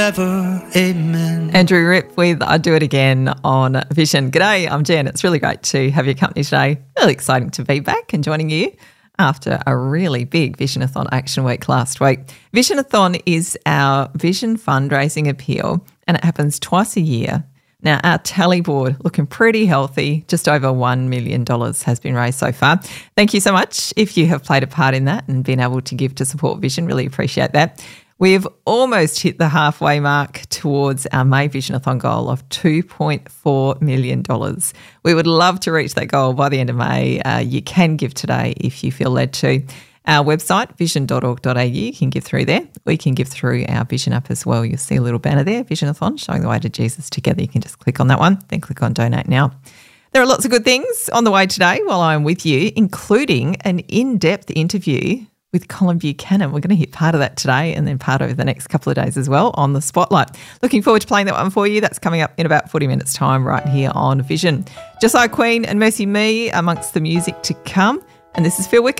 Ever, amen. Andrew Rip with I Do It Again on Vision. G'day, I'm Jen. It's really great to have your company today. Really exciting to be back and joining you after a really big Visionathon Action Week last week. Visionathon is our Vision fundraising appeal and it happens twice a year. Now, our tally board looking pretty healthy. Just over $1 million has been raised so far. Thank you so much if you have played a part in that and been able to give to support Vision. Really appreciate that. We've almost hit the halfway mark towards our May Visionathon goal of $2.4 million. We would love to reach that goal by the end of May. You can give today if you feel led to. Our website, vision.org.au, you can give through there. Or you can give through our Vision app as well. You'll see a little banner there, Visionathon, showing the way to Jesus together. You can just click on that one, then click on Donate Now. There are lots of good things on the way today while I'm with you, including an in-depth interview with Colin Buchanan. We're going to hit part of that today and then part over the next couple of days as well on the Spotlight. Looking forward to playing that one for you. That's coming up in about 40 minutes' time right here on Vision. Josiah Queen and Mercy Me amongst the music to come. And this is Phil Wickham.